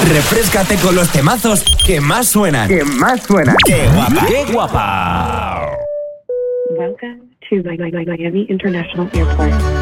Refréscate con los temazos que más suenan. ¡Qué guapa! ¡Qué guapa! Welcome to Miami International Airport.